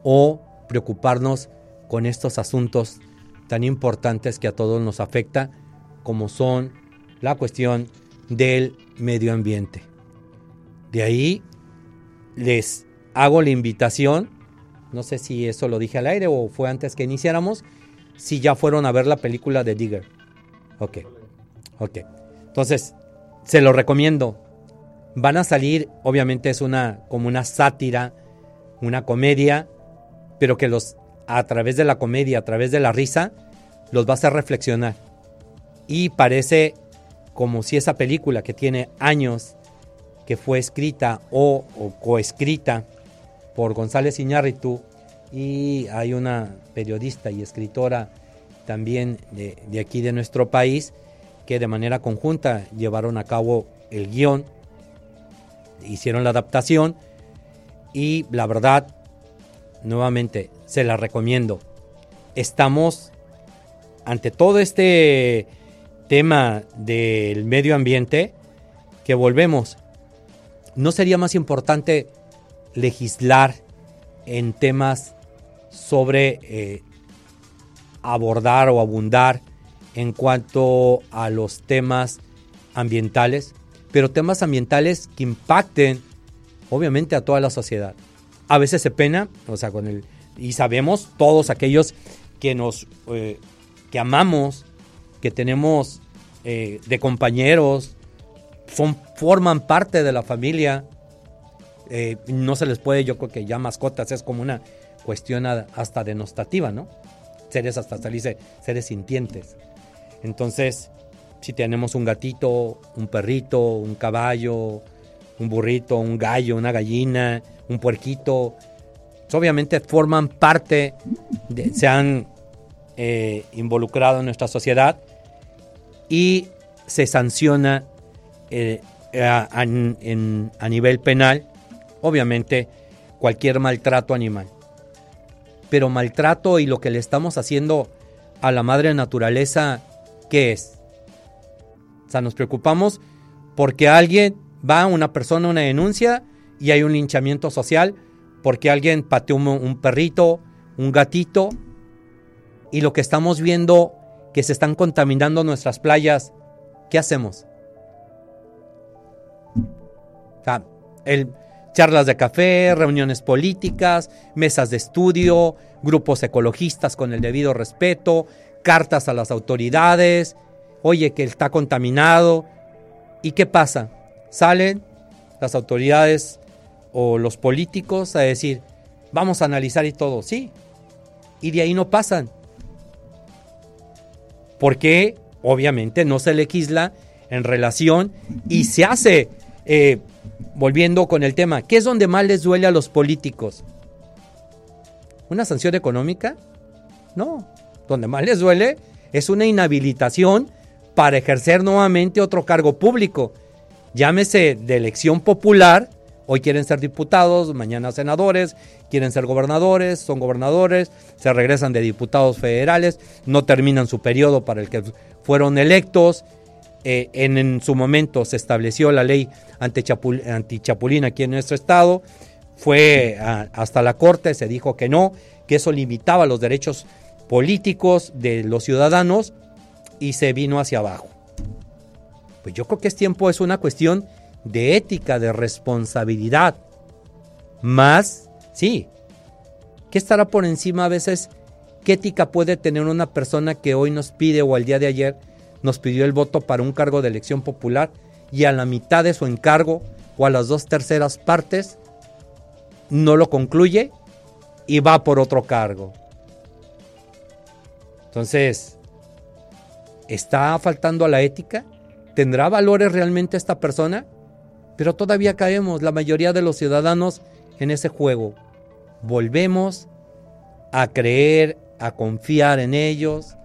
o preocuparnos con estos asuntos tan importantes que a todos nos afecta, como son la cuestión del medio ambiente. De ahí les hago la invitación, no sé si eso lo dije al aire o fue antes que iniciáramos, si ya fueron a ver la película de Digger. Ok. Entonces, se lo recomiendo. Van a salir, obviamente es como una sátira, una comedia, pero que a través de la comedia, a través de la risa, los va a hacer reflexionar. Y parece como si esa película que tiene años, que fue escrita o coescrita por González Iñárritu, y hay una periodista y escritora también de aquí de nuestro país, que de manera conjunta llevaron a cabo el guión, hicieron la adaptación, y la verdad, nuevamente, se la recomiendo. Estamos ante todo este tema del medio ambiente, que volvemos. ¿No sería más importante legislar en temas sobre abordar o abundar en cuanto a los temas ambientales, pero temas ambientales que impacten obviamente a toda la sociedad? A veces se pena, y sabemos todos aquellos que que amamos, que tenemos de compañeros, forman parte de la familia, no se les puede, yo creo que ya mascotas es como una cuestión hasta denostativa, ¿no? Hasta se dice seres sintientes. Entonces, si tenemos un gatito, un perrito, un caballo, un burrito, un gallo, una gallina, un puerquito, pues obviamente forman parte, se han involucrado en nuestra sociedad y se sanciona a nivel penal, obviamente, cualquier maltrato animal. Pero maltrato y lo que le estamos haciendo a la madre naturaleza, ¿qué es? O sea, nos preocupamos porque una persona, una denuncia, y hay un linchamiento social porque alguien pateó un perrito, un gatito, y lo que estamos viendo, que se están contaminando nuestras playas, ¿qué hacemos? O sea, charlas de café, reuniones políticas, mesas de estudio, grupos ecologistas con el debido respeto, cartas a las autoridades, oye, que está contaminado. ¿Y qué pasa? Salen las autoridades o los políticos a decir, vamos a analizar y todo, sí, y de ahí no pasan. Porque obviamente no se legisla en relación y se hace, volviendo con el tema, ¿qué es donde más les duele a los políticos? ¿Una sanción económica? No, donde más les duele es una inhabilitación para ejercer nuevamente otro cargo público. Llámese de elección popular, hoy quieren ser diputados, mañana senadores, quieren ser gobernadores, son gobernadores, se regresan de diputados federales, no terminan su periodo para el que fueron electos. En su momento se estableció la ley antichapulín aquí en nuestro estado, fue hasta la corte, se dijo que no, que eso limitaba los derechos políticos de los ciudadanos y se vino hacia abajo. Pues yo creo que es una cuestión de ética, de responsabilidad, más, sí, ¿qué estará por encima a veces? ¿Qué ética puede tener una persona que hoy nos pide, o al día de ayer nos pidió el voto para un cargo de elección popular, y a la mitad de su encargo o a las 2/3 partes no lo concluye y va por otro cargo? Entonces, ¿está faltando a la ética? ¿Tendrá valores realmente esta persona? Pero todavía caemos, la mayoría de los ciudadanos, en ese juego. Volvemos a creer, a confiar en ellos.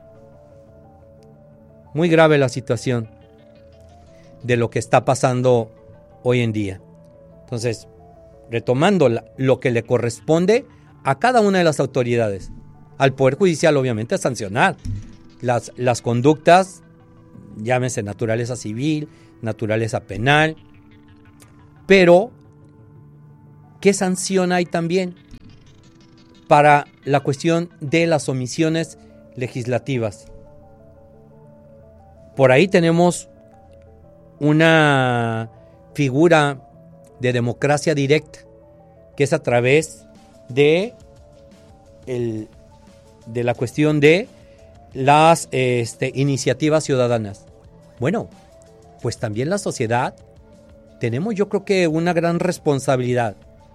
Muy grave la situación de lo que está pasando hoy en día. Entonces, retomando lo que le corresponde a cada una de las autoridades, al Poder Judicial, obviamente, sancionar las conductas, llámese naturaleza civil, naturaleza penal, pero ¿qué sanción hay también? para la cuestión de las omisiones legislativas. Por ahí tenemos una figura de democracia directa, que es a través de la cuestión de las iniciativas ciudadanas. Bueno, pues también la sociedad tenemos, yo creo que una gran responsabilidad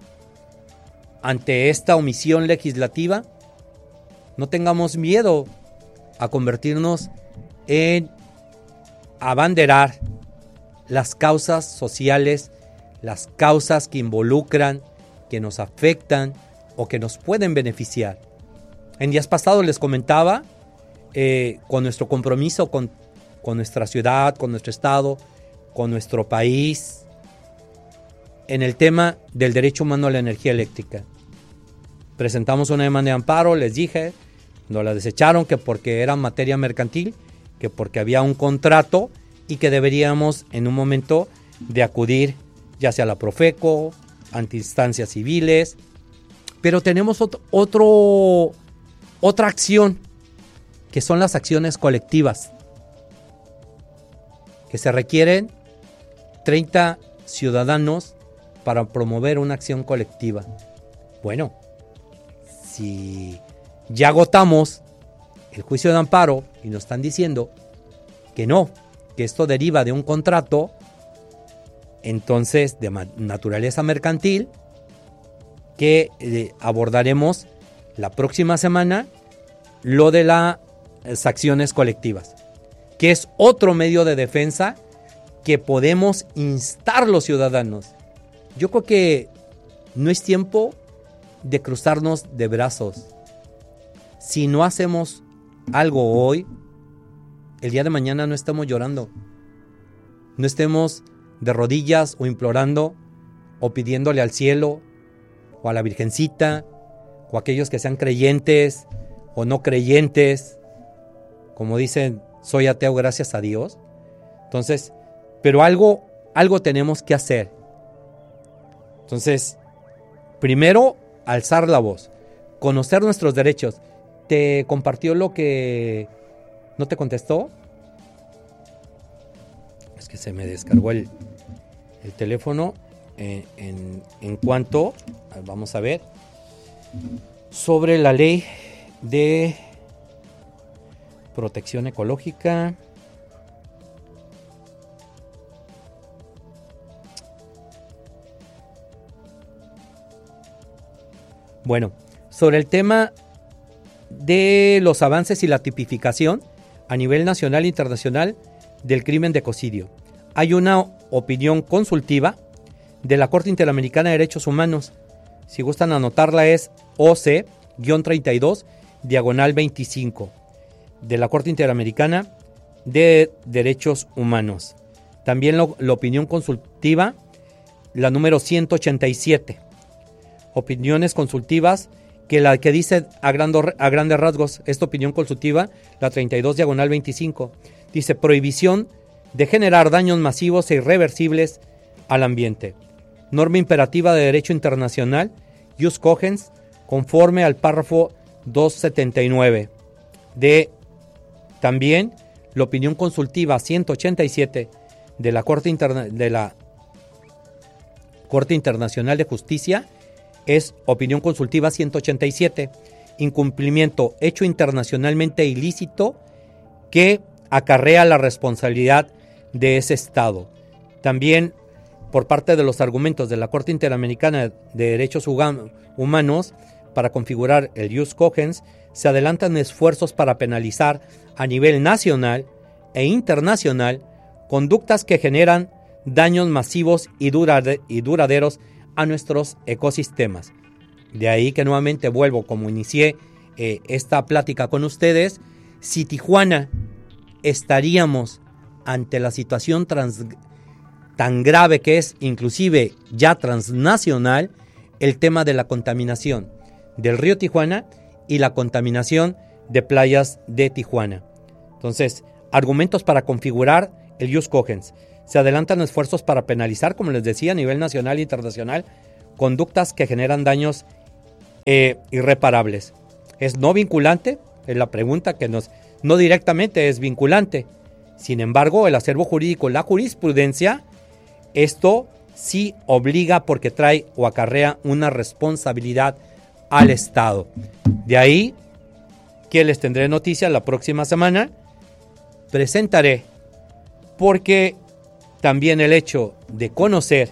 ante esta omisión legislativa. No tengamos miedo a convertirnos en abanderar las causas sociales, las causas que involucran, que nos afectan o que nos pueden beneficiar. En días pasados les comentaba con nuestro compromiso con nuestra ciudad, con nuestro estado, con nuestro país, en el tema del derecho humano a la energía eléctrica. Presentamos una demanda de amparo, les dije, nos la desecharon que porque era materia mercantil, que porque había un contrato y que deberíamos en un momento de acudir ya sea a la Profeco, ante instancias civiles, pero tenemos otra acción, que son las acciones colectivas, que se requieren 30 ciudadanos para promover una acción colectiva. Bueno, si ya agotamos el juicio de amparo y nos están diciendo que no, que esto deriva de un contrato, entonces de naturaleza mercantil, que abordaremos la próxima semana, lo de las acciones colectivas, que es otro medio de defensa que podemos instar los ciudadanos. Yo creo que no es tiempo de cruzarnos de brazos. Si no hacemos algo hoy, el día de mañana no estemos llorando, no estemos de rodillas o implorando o pidiéndole al cielo o a la Virgencita o a aquellos que sean creyentes o no creyentes, como dicen, soy ateo gracias a Dios. Entonces, pero algo tenemos que hacer. Entonces, primero, alzar la voz, conocer nuestros derechos. ¿Te compartió lo que no te contestó? Es que se me descargó el teléfono en cuanto, vamos a ver, sobre la ley de protección ecológica. Bueno, sobre el tema de los avances y la tipificación a nivel nacional e internacional del crimen de ecocidio. Hay una opinión consultiva de la Corte Interamericana de Derechos Humanos. Si gustan anotarla, es OC-32-25 de la Corte Interamericana de Derechos Humanos. También la opinión consultiva, la número 187. Opiniones consultivas, que la que dice a grandes rasgos, esta opinión consultiva, la 32-25, dice prohibición de generar daños masivos e irreversibles al ambiente. Norma imperativa de derecho internacional, jus cogens, conforme al párrafo 279. De también la opinión consultiva 187 de la Corte Internacional de Justicia, es opinión consultiva 187, incumplimiento hecho internacionalmente ilícito que acarrea la responsabilidad de ese Estado. También por parte de los argumentos de la Corte Interamericana de Derechos Humanos para configurar el jus cogens, se adelantan esfuerzos para penalizar a nivel nacional e internacional conductas que generan daños masivos y duraderos a nuestros ecosistemas. De ahí que nuevamente vuelvo, como inicié esta plática con ustedes, si Tijuana estaríamos ante la situación tan grave que es inclusive ya transnacional, el tema de la contaminación del río Tijuana y la contaminación de playas de Tijuana. Entonces, argumentos para configurar el jus cogens. Se adelantan esfuerzos para penalizar, como les decía, a nivel nacional e internacional, conductas que generan daños irreparables. ¿Es no vinculante? Es la pregunta que no directamente es vinculante. Sin embargo, el acervo jurídico, la jurisprudencia, esto sí obliga porque trae o acarrea una responsabilidad al Estado. De ahí que les tendré noticias la próxima semana. Presentaré, porque también el hecho de conocer,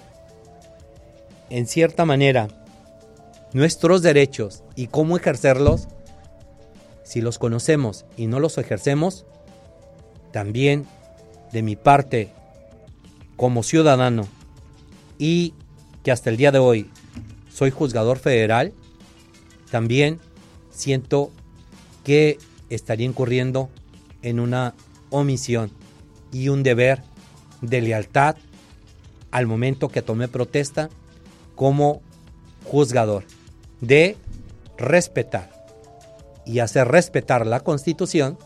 en cierta manera, nuestros derechos y cómo ejercerlos, si los conocemos y no los ejercemos, también de mi parte como ciudadano, y que hasta el día de hoy soy juzgador federal, también siento que estaría incurriendo en una omisión y un deber de lealtad al momento que tomé protesta como juzgador, de respetar y hacer respetar la Constitución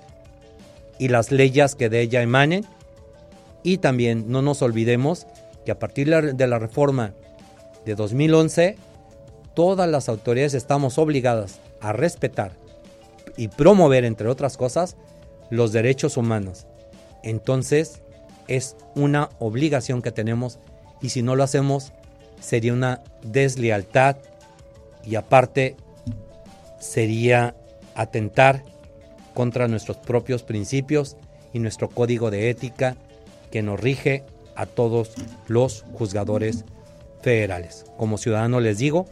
y las leyes que de ella emanen. Y también no nos olvidemos que a partir de la reforma de 2011, todas las autoridades estamos obligadas a respetar y promover, entre otras cosas, los derechos humanos. Entonces, es una obligación que tenemos, y si no lo hacemos, sería una deslealtad, y aparte sería atentar contra nuestros propios principios y nuestro código de ética que nos rige a todos los juzgadores federales. Como ciudadano les digo,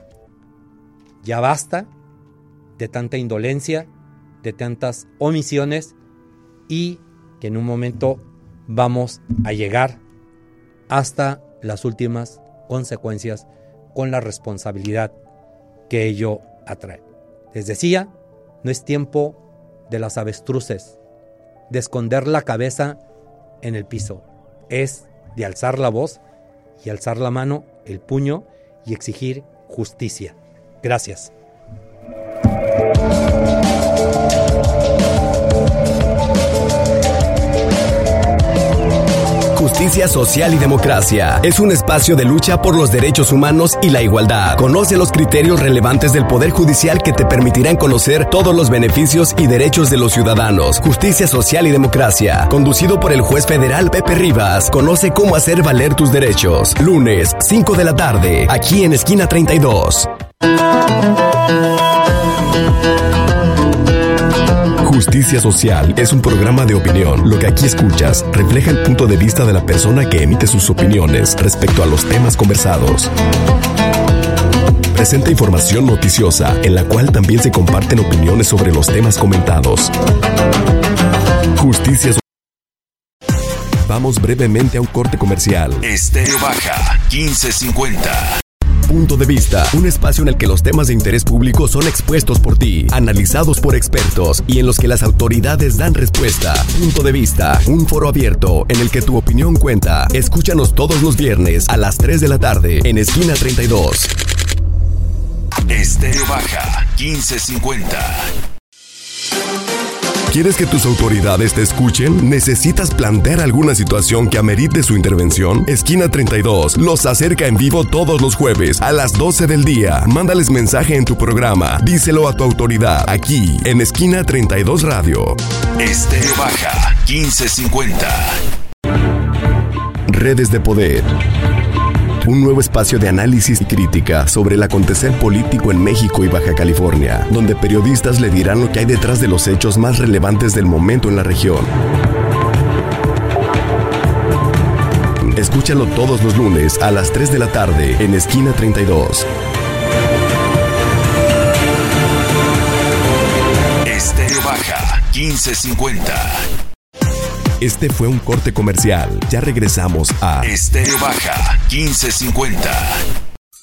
ya basta de tanta indolencia, de tantas omisiones, y que en un momento vamos a llegar hasta las últimas consecuencias con la responsabilidad que ello atrae. Les decía, no es tiempo de las avestruces, de esconder la cabeza en el piso. Es de alzar la voz y alzar la mano, el puño, y exigir justicia. Gracias. Justicia Social y Democracia es un espacio de lucha por los derechos humanos y la igualdad. Conoce los criterios relevantes del Poder Judicial que te permitirán conocer todos los beneficios y derechos de los ciudadanos. Justicia Social y Democracia, conducido por el juez federal Pepe Rivas. Conoce cómo hacer valer tus derechos. Lunes, 5 de la tarde, aquí en Esquina 32. Justicia Social es un programa de opinión. Lo que aquí escuchas refleja el punto de vista de la persona que emite sus opiniones respecto a los temas conversados. Presenta información noticiosa, en la cual también se comparten opiniones sobre los temas comentados. Justicia Social. Vamos brevemente a un corte comercial. Estéreo Baja 1550. Punto de Vista, un espacio en el que los temas de interés público son expuestos por ti, analizados por expertos y en los que las autoridades dan respuesta. Punto de Vista, un foro abierto en el que tu opinión cuenta. Escúchanos todos los viernes a las 3 de la tarde en Esquina 32. Estéreo Baja 1550. ¿Quieres que tus autoridades te escuchen? ¿Necesitas plantear alguna situación que amerite su intervención? Esquina 32 los acerca en vivo todos los jueves a las 12 del día. Mándales mensaje en tu programa. Díselo a tu autoridad, aquí en Esquina 32 Radio. Estéreo Baja 1550. Redes de Poder. Un nuevo espacio de análisis y crítica sobre el acontecer político en México y Baja California, donde periodistas le dirán lo que hay detrás de los hechos más relevantes del momento en la región. Escúchalo todos los lunes a las 3 de la tarde en Esquina 32. Estéreo Baja 1550. Este fue un corte comercial. Ya regresamos a Estéreo Baja 1550.